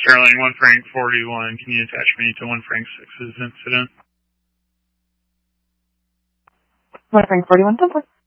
Sterling, 1 Frank 41. Can you attach me to 1 Frank 6's incident? 1 Frank 41, 10